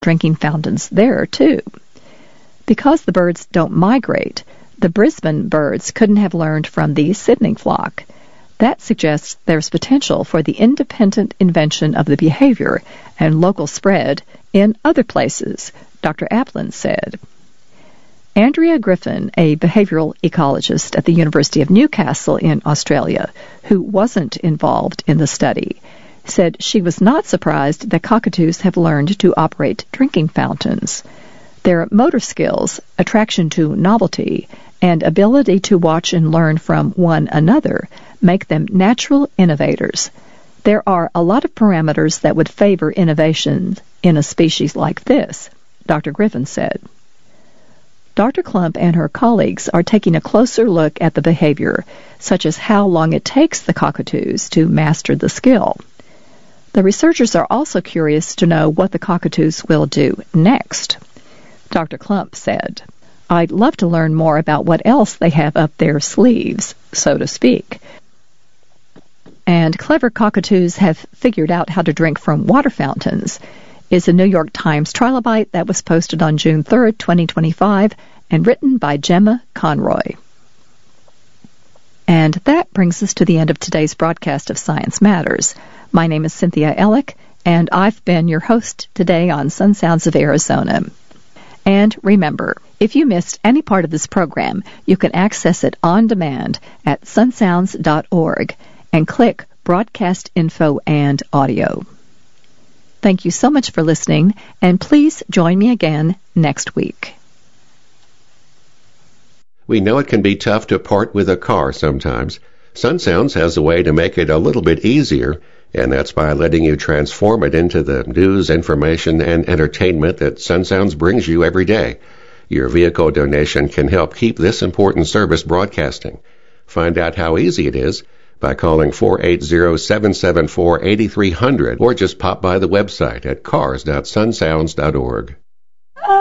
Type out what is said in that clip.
drinking fountains there, too. Because the birds don't migrate, the Brisbane birds couldn't have learned from the Sydney flock. That suggests there's potential for the independent invention of the behavior and local spread in other places, Dr. Aplin said. Andrea Griffin, a behavioral ecologist at the University of Newcastle in Australia, who wasn't involved in the study, said she was not surprised that cockatoos have learned to operate drinking fountains. Their motor skills, attraction to novelty, and ability to watch and learn from one another make them natural innovators. There are a lot of parameters that would favor innovation in a species like this, Dr. Griffin said. Dr. Klump and her colleagues are taking a closer look at the behavior, such as how long it takes the cockatoos to master the skill. The researchers are also curious to know what the cockatoos will do next. Dr. Klump said, "I'd love to learn more about what else they have up their sleeves, so to speak. And clever cockatoos have figured out how to drink from water fountains," is a New York Times trilobite that was posted on June 3, 2025, and written by Gemma Conroy. And that brings us to the end of today's broadcast of Science Matters. My name is Cynthia Ellick, and I've been your host today on Sun Sounds of Arizona. And remember, if you missed any part of this program, you can access it on demand at sunsounds.org and click Broadcast Info and Audio. Thank you so much for listening, and please join me again next week. We know it can be tough to part with a car sometimes. Sun Sounds has a way to make it a little bit easier, and that's by letting you transform it into the news, information, and entertainment that Sun Sounds brings you every day. Your vehicle donation can help keep this important service broadcasting. Find out how easy it is by calling 480-774-8300 or just pop by the website at cars.sunsounds.org.